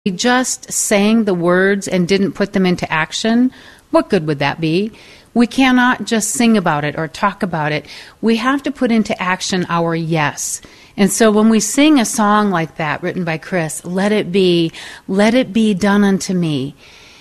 we just sang the words and didn't put them into action, what good would that be? We cannot just sing about it or talk about it. We have to put into action our yes. And so when we sing a song like that written by Chris, let it be done unto me,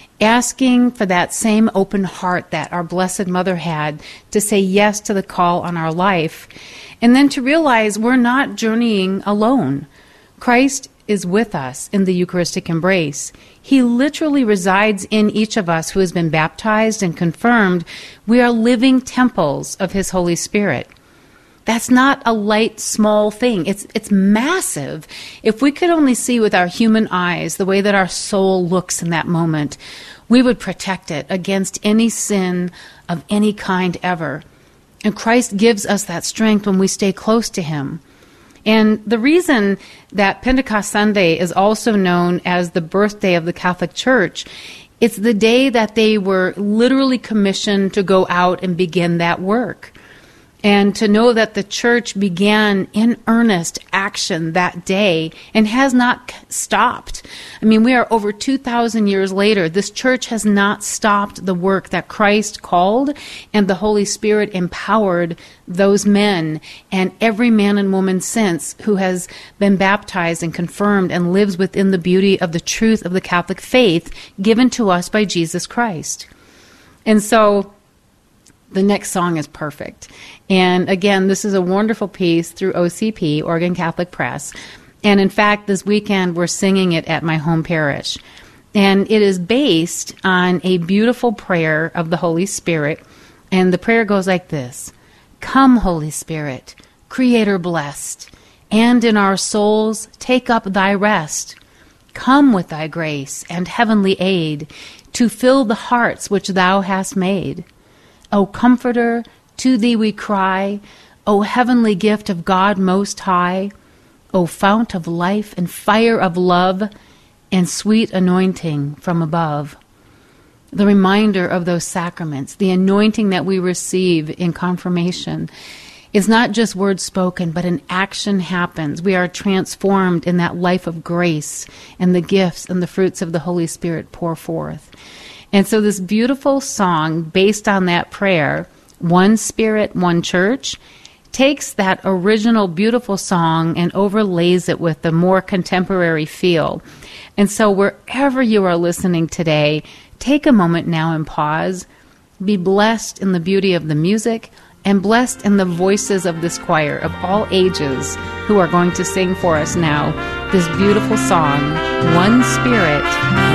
asking for that same open heart that our Blessed Mother had to say yes to the call on our life, and then to realize we're not journeying alone. Christ is with us in the Eucharistic embrace. He literally resides in each of us who has been baptized and confirmed. We are living temples of His Holy Spirit. That's not a light, small thing. It's massive. If we could only see with our human eyes the way that our soul looks in that moment, we would protect it against any sin of any kind ever. And Christ gives us that strength when we stay close to Him. And the reason that Pentecost Sunday is also known as the birthday of the Catholic Church, it's the day that they were literally commissioned to go out and begin that work. And to know that the church began in earnest action that day and has not stopped. I mean, we are over 2,000 years later. This church has not stopped the work that Christ called, and the Holy Spirit empowered those men and every man and woman since who has been baptized and confirmed and lives within the beauty of the truth of the Catholic faith given to us by Jesus Christ. And so the next song is perfect. And again, this is a wonderful piece through OCP, Oregon Catholic Press. And in fact, this weekend we're singing it at my home parish. And it is based on a beautiful prayer of the Holy Spirit. And the prayer goes like this: Come, Holy Spirit, Creator blessed, and in our souls take up thy rest. Come with thy grace and heavenly aid to fill the hearts which thou hast made. O Comforter, to thee we cry, O heavenly gift of God most high, O fount of life and fire of love, and sweet anointing from above. The reminder of those sacraments, the anointing that we receive in confirmation, is not just words spoken, but an action happens. We are transformed in that life of grace, and the gifts and the fruits of the Holy Spirit pour forth. And so this beautiful song, based on that prayer, One Spirit, One Church, takes that original beautiful song and overlays it with the more contemporary feel. And so wherever you are listening today, take a moment now and pause. Be blessed in the beauty of the music and blessed in the voices of this choir of all ages who are going to sing for us now this beautiful song, One Spirit,